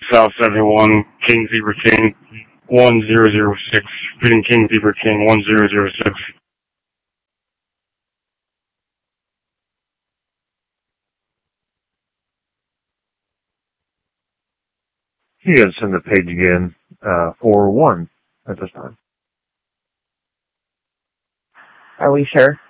South 71, King Zebra King 1006, repeating King Zebra King 1006. You can send the page again, 4-1 at this time. Are we sure?